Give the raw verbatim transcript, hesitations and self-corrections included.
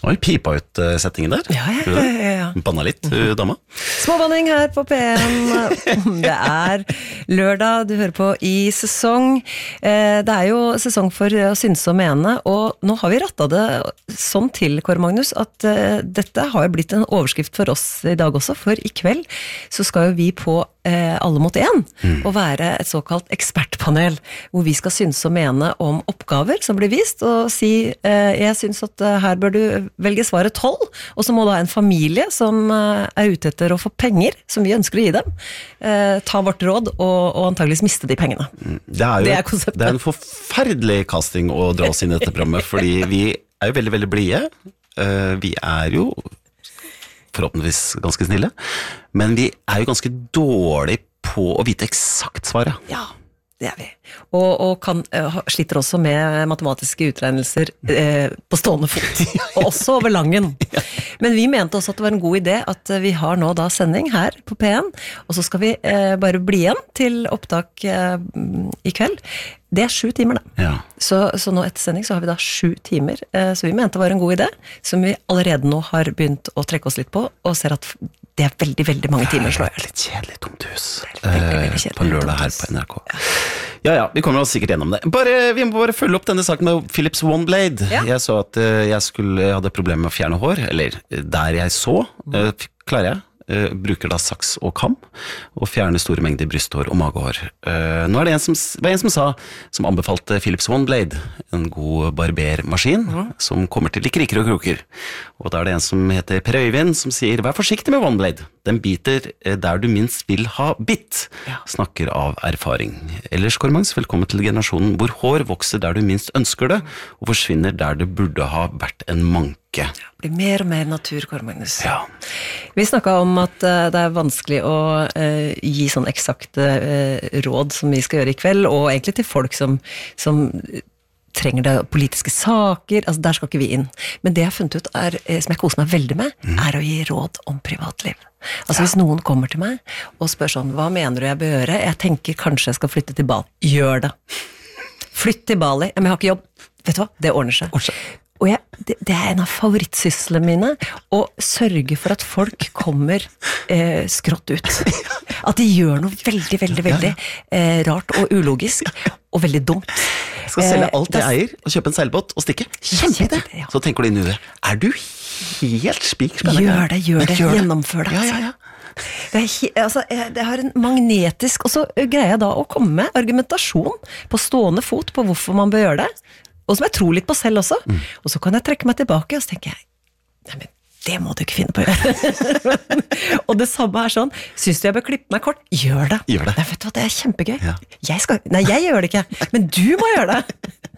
Oi, pipa ut uh, settingen der. Ja, ja, ja, ja, ja. Banna litt, uh, dama. Småbanning her på P en. Det er lørdag, du hører på I sesong. Eh, det er jo sesong for å synse og mene, og nå har vi rattet det sånn til, Kåre Magnus, at eh, dette har jo blitt en overskrift for oss i dag også, for i kveld så skal jo vi på eh, Alle mot en, mm. og være et såkalt ekspertpanel, hvor vi skal synse og mene om oppgaver som blir vist, og si, eh, jeg synes at eh, her bør du velge svaret tolv, og så må da en familie som eh, er ute etter å få penger, som vi ønsker å gi dem, eh, ta vårt råd og, og antageligvis miste de pengene. Det er jo det er, det er en forferdelig casting å dra oss inn i dette programmet, fordi vi er jo veldig, veldig blige. Uh, vi er jo forhåpentligvis ganske snille, men vi er jo ganske dårlige på å vite eksakt svaret. Ja, det er vi. Og, og kan, uh, sliter også med matematiske utregnelser uh, på stående fot, og også over langen. Men vi mente også at det var en god idé at vi har nå da sending her på P en, og så skal vi uh, bare bli igjen til opptak uh, i kveld. Det er sju timer da. Ja. Så, så nå etter sending så har vi da sju timer, uh, så vi mente det var en god idé, som vi allerede nå har begynt å trekke oss litt på, og ser at det er veldig, veldig mange timer slår jeg. Det er litt kjedelig tomt hus veldig, veldig kjedelig, på lørdag her på N R K. Ja. ja, ja, vi kommer oss sikkert gjennom det. Bare, vi må bare følge opp denne saken med Philips One Blade. Ja. Jeg så at uh, jeg, skulle, jeg hadde problemer med å fjerne hår, eller der jeg så, uh, klarer jeg. Uh, bruker da saks og kam og fjerner store mengder brysthår og magehår. Uh, nå er det en som, var en som sa, som anbefalte Philips One Blade, en god barbermaskin mm. som kommer til de kriker og kroker. Og da er det en som heter Per Øyvind som sier, vær forsiktig med One Blade. Den biter der du minst vil ha bitt. Ja. Snakker av erfaring. Ellers, Kåre Magnus, velkommen til generasjonen hvor hår vokser der du minst ønsker det, og forsvinner der det burde ha vært en manke. Ja, det blir mer og mer natur, Kåre Magnus. Ja. Vi snakket om at uh, det er vanskelig å uh, gi sånn eksakte uh, råd som vi skal gjøre i kveld, og egentlig til folk som, som trenger det politiske saker, altså der skal ikke vi inn. Men det jeg har funnet ut, er, som jeg koser meg veldig med, mm. er å gi råd om privatliv. Altså ja. Hvis noen kommer til meg og spør sånn, hva mener du jeg bør gjøre? Jeg tenker kanskje jeg skal flytte til Bali. Gjør det. Flytt til Bali. Men jeg har ikke jobb. Vet du hva? Det ordner seg. Ordner seg. Og jeg, det, det er en av favorittsysslene mine, å sørge for at folk kommer eh, skrått ut. At de gjør noe veldig, veldig, veldig eh, rart og ulogisk, og veldig dumt. Jeg skal selge alt jeg eier, og kjøpe en seilbåt og stikke. Kjempe det! Ja. Så tenker du inn i det. Er du helt spik spennende? Gjør det, gjør det, gjør det. Gjennomfør det. Ja, ja, ja. Det, er, altså, det har en magnetisk, og så greier jeg da å komme med argumentasjon på stående fot på hvorfor man bør gjøre det, og som jeg tror litt på selv også. Mm. Og så kan jeg trekke meg tilbake, og så tenker jeg, nei, men det må du ikke finne på å gjøre. Og det samme er sånn, synes du jeg bør klippe meg kort? Gjør det. Gjør det. Nei, vet du hva, det er kjempegøy. Ja. Jeg skal, nei, jeg gjør det ikke, men du må gjøre det.